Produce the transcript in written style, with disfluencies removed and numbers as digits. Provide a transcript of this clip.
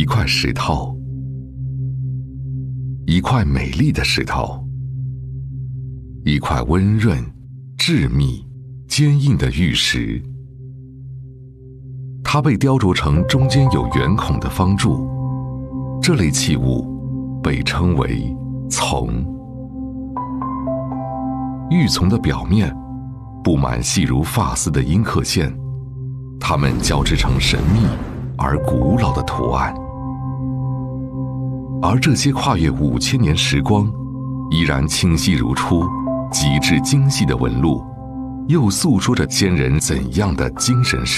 一块石头，一块美丽的石头，一块温润、致密、坚硬的玉石。它被雕琢成中间有圆孔的方柱，这类器物被称为琮。玉琮的表面布满细如发丝的阴刻线，它们交织成神秘而古老的图案。而这些跨越5000年时光，依然清晰如初、极致精细的纹路，又诉说着先人怎样的精神世界。